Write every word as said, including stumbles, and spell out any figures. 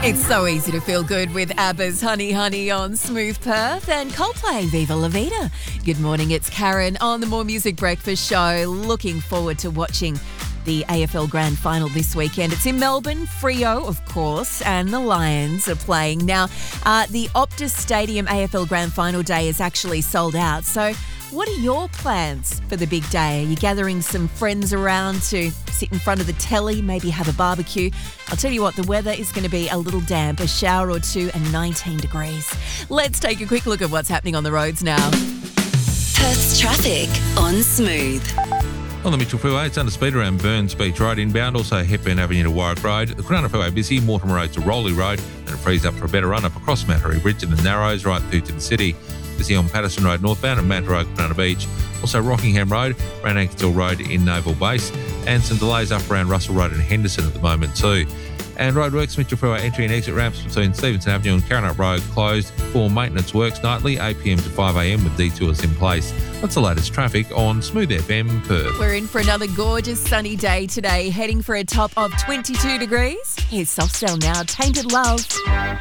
It's so easy to feel good with ABBA's Honey Honey on Smooth Perth and Coldplay Viva La Vida. Good morning, it's Karen on the More Music Breakfast Show. Looking forward to watching the A F L Grand Final this weekend. It's in Melbourne, Freo, of course, and the Lions are playing. Now, uh, the Optus Stadium A F L Grand Final day is actually sold out, so what are your plans for the big day? Are you gathering some friends around to sit in front of the telly, maybe have a barbecue? I'll tell you what, the weather is going to be a little damp, a shower or two and nineteen degrees. Let's take a quick look at what's happening on the roads now. Perth's traffic on Smooth. On the Mitchell Freeway, it's under speed around Burns Beach Road inbound, also Hepburn Avenue to Warwick Road. The Cronulla Freeway busy, Mortimer Road to Rowley Road, and it frees up for a better run up across Mattery, Bridgeton and Narrows right through to the city. Busy on Patterson Road northbound and Mount Road, Cronulla Beach. Also Rockingham Road, around Ankershill Road in Naval Base, and some delays up around Russell Road and Henderson at the moment too. And roadworks, Mitchell Freeway entry and exit ramps between Stevenson Avenue and Carrinup Road closed for maintenance works nightly, eight p m to five a m with detours in place. That's the latest traffic on Smooth F M Perth. We're in for another gorgeous sunny day today, heading for a top of twenty-two degrees. Here's Softcell now, Tainted Love.